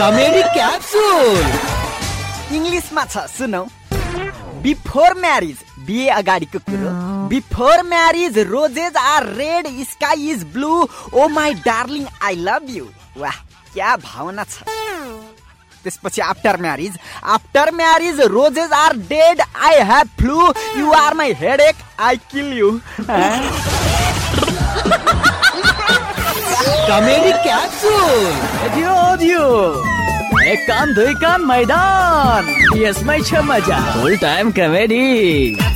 Comedy capsule इङ्ग्लिसमा छ सुनौ। बिफोर म्यारिज, बिहे अगाडिको कुरो। Before marriage roses are red, sky is blue, oh my darling I love you. वाह, क्या भावना छ। त्यसपछि after marriage roses are dead, I have flu, you are my headache, I kill you. Comedy capsule दियो एक कान दुई कान मैदान, यसमै छ मजा। फुल टाइम कमेडी।